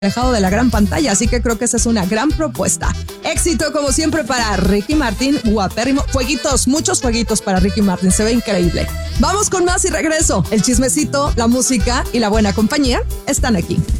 alejado de la gran pantalla, así que creo que esa es una gran propuesta. Éxito como siempre para Ricky Martin, guapérrimo. Fueguitos, muchos fueguitos para Ricky Martin, se ve increíble. Vamos con más y regreso. El chismecito, la música y la buena compañía están aquí.